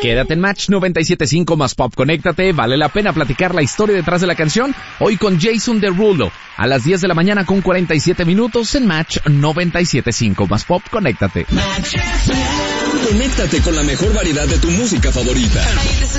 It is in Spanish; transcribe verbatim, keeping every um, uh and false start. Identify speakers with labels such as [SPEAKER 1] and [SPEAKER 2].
[SPEAKER 1] Quédate en Match noventa y siete punto cinco más Pop, conéctate, vale la pena platicar la historia detrás de la canción, hoy con Jason Derulo, a las diez de la mañana con cuarenta y siete minutos en Match noventa y siete punto cinco más Pop, conéctate.
[SPEAKER 2] Conéctate con la mejor variedad de tu música favorita.